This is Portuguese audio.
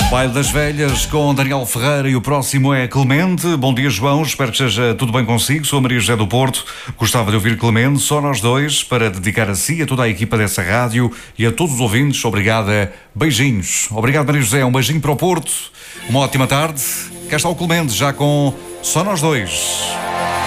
Baile das Velhas com Daniel Ferreira e o próximo é Clemente. Bom dia, João, espero que esteja tudo bem consigo. Sou a Maria José do Porto, gostava de ouvir Clemente, só nós dois, para dedicar a si, a toda a equipa dessa rádio e a todos os ouvintes. Obrigada, beijinhos. Obrigado, Maria José, um beijinho para o Porto, uma ótima tarde. Cá está o Clemente, já com Só Nós Dois.